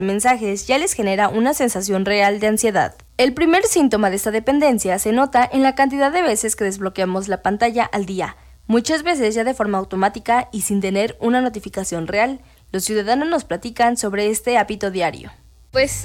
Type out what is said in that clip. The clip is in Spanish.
mensajes ya les genera una sensación real de ansiedad. El primer síntoma de esta dependencia se nota en la cantidad de veces que desbloqueamos la pantalla al día, muchas veces ya de forma automática y sin tener una notificación real. Los ciudadanos nos platican sobre este hábito diario. Pues